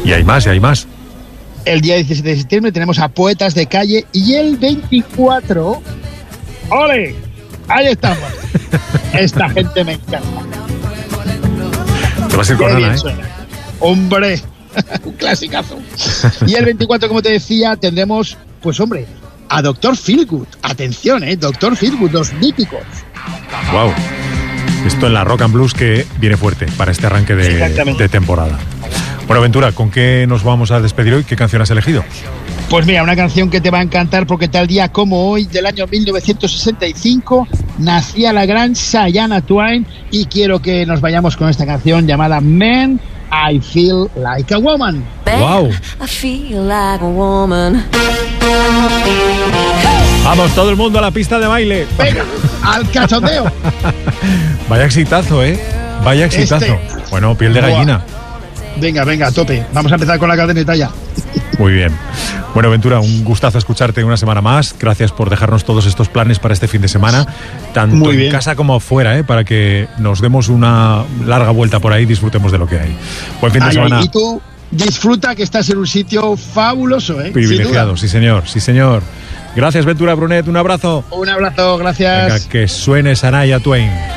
Y hay más, y hay más. El día 17 de septiembre tenemos a Poetas de Calle y el 24... ¡Ole! Ahí estamos. Esta gente me encanta. Te vas a ir con Ana, ¿eh? Suena. Hombre, un clasicazo. Y el 24, como te decía, tendremos, pues hombre, a Dr. Feelgood. Atención, Dr. Feelgood, los míticos. Wow. Esto en la Rock and Blues que viene fuerte para este arranque de temporada. Bueno, Ventura, ¿con qué nos vamos a despedir hoy? ¿Qué canción has elegido? Pues mira, una canción que te va a encantar porque tal día como hoy, del año 1965, nacía la gran Shania Twain y quiero que nos vayamos con esta canción llamada Man, I Feel Like a Woman. ¡Wow! I feel like a woman. Vamos, todo el mundo a la pista de baile. Venga, al cachondeo. Vaya exitazo, ¿eh? Vaya exitazo. Bueno, piel de gallina. Venga, a tope. Vamos a empezar con la cadeneta ya. Muy bien. Bueno, Ventura, un gustazo escucharte una semana más. Gracias por dejarnos todos estos planes para este fin de semana, tanto en casa como fuera, para que nos demos una larga vuelta por ahí y disfrutemos de lo que hay. Buen fin de semana. Y tú disfruta que estás en un sitio fabuloso, privilegiado, sí señor, sí señor. Gracias, Ventura Brunet, un abrazo. Un abrazo, gracias. Venga, que suene Shania Twain.